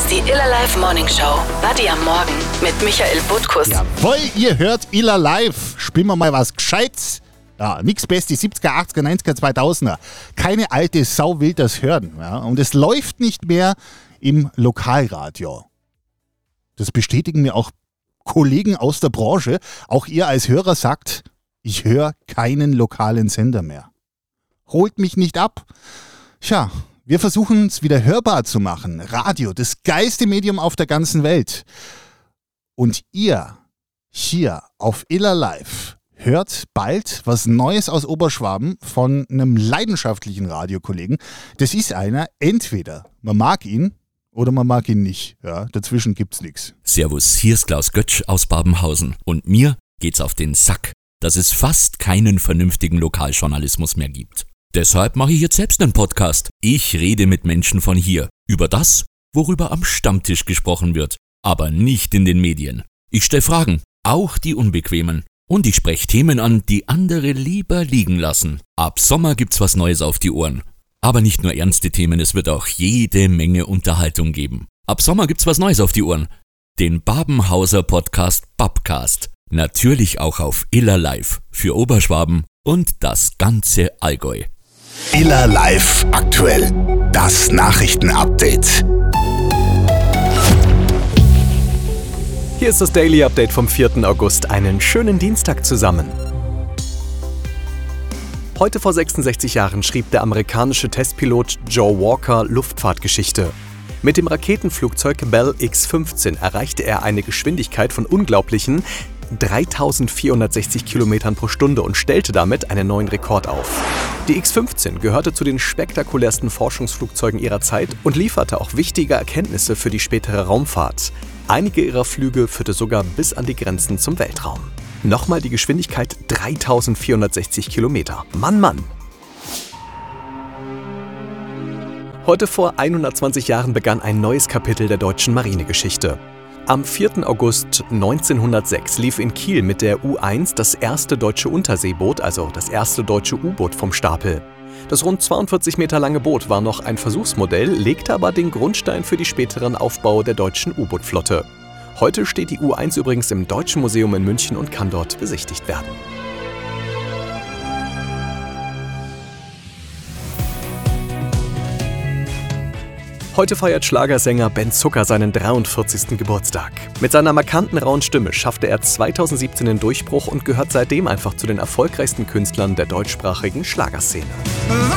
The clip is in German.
ist die Iller Live Morning Show. Buddy am Morgen mit Michael Butkus. Jawohl, ihr hört Iller Live. Spielen wir mal was Gescheites. Ja, nix Beste, 70er, 80er, 90er, 2000er. Keine alte Sau will das hören. Ja? Und es läuft nicht mehr im Lokalradio. Das bestätigen mir auch Kollegen aus der Branche. Auch ihr als Hörer sagt, ich höre keinen lokalen Sender mehr. Holt mich nicht ab. Tja, wir versuchen es wieder hörbar zu machen. Radio, das geilste Medium auf der ganzen Welt. Und ihr hier auf Iller Live hört bald was Neues aus Oberschwaben von einem leidenschaftlichen Radiokollegen. Das ist einer, entweder man mag ihn oder man mag ihn nicht. Ja, dazwischen gibt's nichts. Servus, hier ist Klaus Götsch aus Babenhausen. Und mir geht's auf den Sack, dass es fast keinen vernünftigen Lokaljournalismus mehr gibt. Deshalb mache ich jetzt selbst einen Podcast. Ich rede mit Menschen von hier über das, worüber am Stammtisch gesprochen wird, aber nicht in den Medien. Ich stelle Fragen, auch die unbequemen. Und ich spreche Themen an, die andere lieber liegen lassen. Ab Sommer gibt's was Neues auf die Ohren. Aber nicht nur ernste Themen, es wird auch jede Menge Unterhaltung geben. Ab Sommer gibt's was Neues auf die Ohren. Den Babenhauser Podcast Babcast. Natürlich auch auf Iller Live für Oberschwaben und das ganze Allgäu. Iller Live aktuell. Das Nachrichtenupdate. Hier ist das Daily Update vom 4. August. Einen schönen Dienstag zusammen. Heute vor 66 Jahren schrieb der amerikanische Testpilot Joe Walker Luftfahrtgeschichte. Mit dem Raketenflugzeug Bell X-15 erreichte er eine Geschwindigkeit von unglaublichen 3.460 Kilometern pro Stunde und stellte damit einen neuen Rekord auf. Die X-15 gehörte zu den spektakulärsten Forschungsflugzeugen ihrer Zeit und lieferte auch wichtige Erkenntnisse für die spätere Raumfahrt. Einige ihrer Flüge führte sogar bis an die Grenzen zum Weltraum. Nochmal die Geschwindigkeit 3.460 Kilometer. Mann! Heute vor 120 Jahren begann ein neues Kapitel der deutschen Marinegeschichte. Am 4. August 1906 lief in Kiel mit der U1 das erste deutsche Unterseeboot, also das erste deutsche U-Boot vom Stapel. Das rund 42 Meter lange Boot war noch ein Versuchsmodell, legte aber den Grundstein für den späteren Aufbau der deutschen U-Boot-Flotte. Heute steht die U1 übrigens im Deutschen Museum in München und kann dort besichtigt werden. Heute feiert Schlagersänger Ben Zucker seinen 43. Geburtstag. Mit seiner markanten rauen Stimme schaffte er 2017 den Durchbruch und gehört seitdem einfach zu den erfolgreichsten Künstlern der deutschsprachigen Schlagerszene.